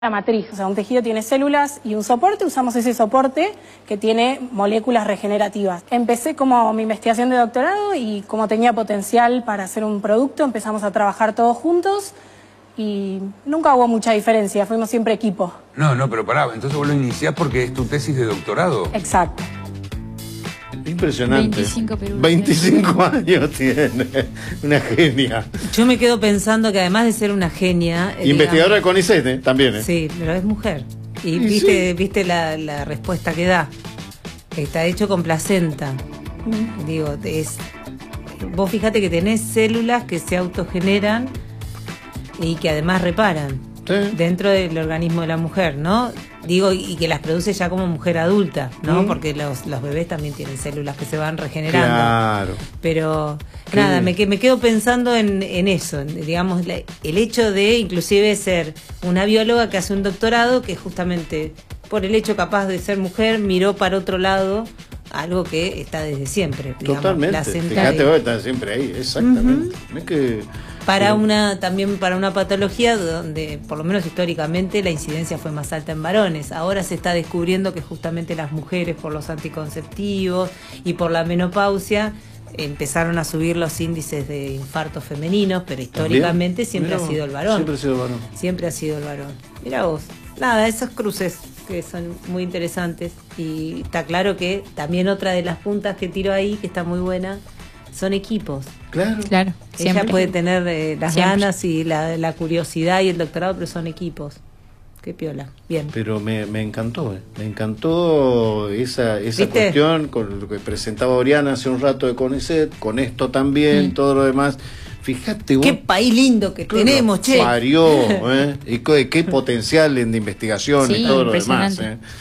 La matriz, o sea, un tejido tiene células y un soporte, usamos ese soporte que tiene moléculas regenerativas. Empecé como mi investigación de doctorado y como tenía potencial para hacer un producto, empezamos a trabajar todos juntos y nunca hubo mucha diferencia, fuimos siempre equipo. No, pero pará, entonces vos lo iniciás porque es tu tesis de doctorado. Exacto. Impresionante. 25 años tiene. Una genia. Yo me quedo pensando que además de ser una genia... Investigadora de CONICET, también, ¿eh? Sí, pero es mujer. Y viste la respuesta que da. Está hecho con placenta. Digo, vos fíjate que tenés células que se autogeneran y que además reparan. Sí. Dentro del organismo de la mujer, ¿no? Digo, y que las produce ya como mujer adulta, ¿no? Porque los bebés también tienen células que se van regenerando. Claro. Pero nada, me quedo pensando en eso, digamos, el hecho de inclusive ser una bióloga que hace un doctorado que justamente por el hecho capaz de ser mujer miró para otro lado algo que está desde siempre. Digamos, totalmente. Fíjate, vos estás siempre ahí, exactamente. Es que también para una patología donde, por lo menos históricamente, la incidencia fue más alta en varones. Ahora se está descubriendo que justamente las mujeres, por los anticonceptivos y por la menopausia, empezaron a subir los índices de infartos femeninos, pero históricamente siempre ha sido el varón. Siempre ha sido el varón. Siempre ha sido el varón. Mirá vos. Nada, esos cruces que son muy interesantes. Y está claro que también otra de las puntas que tiro ahí, que está muy buena, son equipos. Claro. Ella puede tener las ganas y la curiosidad y el doctorado, pero son equipos. Qué piola. Bien. Pero me encantó, me encantó esa cuestión con lo que presentaba Oriana hace un rato de CONICET, con esto también, todo lo demás. Fíjate vos. Qué país lindo que tenemos, che. Parió, y qué potencial en de investigación y todo lo demás.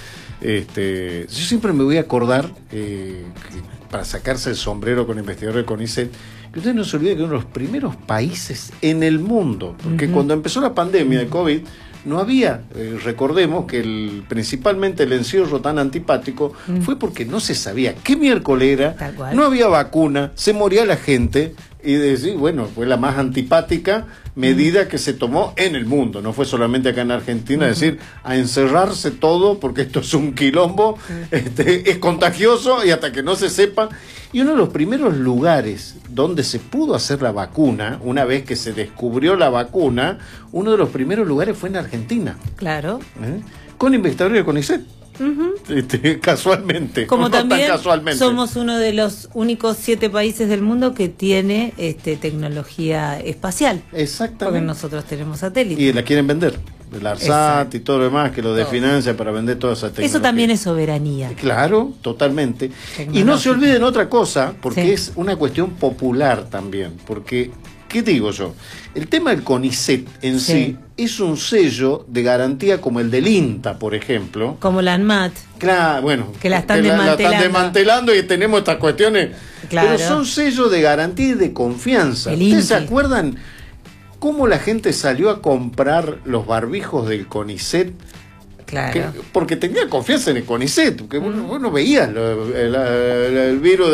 Yo siempre me voy a acordar, para sacarse el sombrero con investigador de CONICET, que ustedes no se olviden que uno de los primeros países en el mundo, porque cuando empezó la pandemia de COVID, no había, recordemos que principalmente el encierro tan antipático fue porque no se sabía qué miércoles era, no había vacuna, se moría la gente, y decir, bueno, fue la más antipática medida que se tomó en el mundo, no fue solamente acá en Argentina, es decir, a encerrarse todo porque esto es un quilombo, es contagioso y hasta que no se sepa. Y uno de los primeros lugares donde se pudo hacer la vacuna, una vez que se descubrió la vacuna, uno de los primeros lugares fue en Argentina. Claro. Con investigadores de CONICET. Casualmente. Como también casualmente. Somos uno de los únicos 7 países del mundo que tiene tecnología espacial. Exactamente. Porque nosotros tenemos satélites. Y la quieren vender. El ARSAT y todo lo demás que lo desfinancia para vender toda esa tecnología. Eso también es soberanía. Claro, totalmente. Y no se olviden otra cosa, porque es una cuestión popular también. Porque, ¿qué digo yo? El tema del CONICET en sí es un sello de garantía como el del INTA, por ejemplo. Como la ANMAT. Claro, bueno. Que la están desmantelando. La están desmantelando y tenemos estas cuestiones. Claro. Pero son sellos de garantía y de confianza. ¿Ustedes se acuerdan cómo la gente salió a comprar los barbijos del CONICET? Claro. Porque tenía confianza en el CONICET, porque vos no veías el virus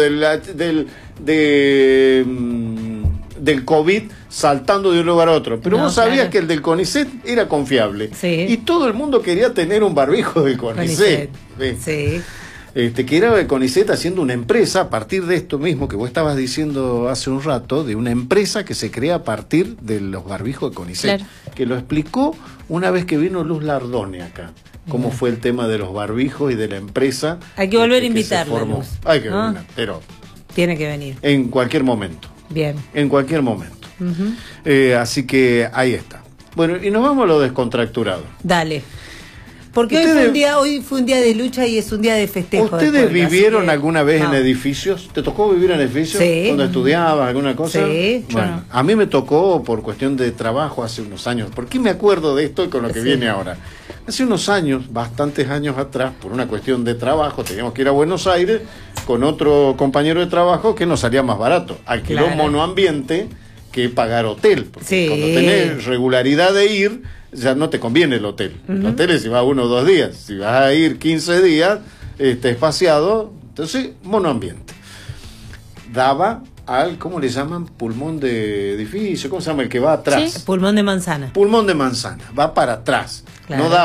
del COVID saltando de un lugar a otro, pero vos sabías que el del CONICET era confiable, y todo el mundo quería tener un barbijo del CONICET. Que era el CONICET haciendo una empresa a partir de esto mismo que vos estabas diciendo hace un rato, de una empresa que se crea a partir de los barbijos de CONICET, que lo explicó una vez que vino Luz Lardone acá, cómo fue el tema de los barbijos y de la empresa. Hay que volver a invitarla, Luz. Hay que venir, pero tiene que venir. En cualquier momento. Bien. En cualquier momento. Así que ahí está. Bueno, y nos vamos a lo descontracturado. Dale. Porque hoy fue un día de lucha y es un día de festejo. ¿Ustedes vivieron alguna vez en edificios? ¿Te tocó vivir en edificios? ¿Cuando estudiabas alguna cosa? Sí. Bueno, a mí me tocó por cuestión de trabajo hace unos años. ¿Por qué me acuerdo de esto y con lo que viene ahora? Hace unos años, bastantes años atrás, por una cuestión de trabajo, teníamos que ir a Buenos Aires con otro compañero de trabajo que nos salía más barato. Alquiló monoambiente que pagar hotel. Porque cuando tenés regularidad de ir, ya no te conviene el hotel. El hotel es si vas 1 o 2 días. Si vas a ir 15 días, espaciado, entonces monoambiente. Daba al, ¿cómo le llaman? Pulmón de edificio, ¿cómo se llama? El que va atrás. ¿Sí? Pulmón de manzana. Pulmón de manzana, va para atrás. Claro. No da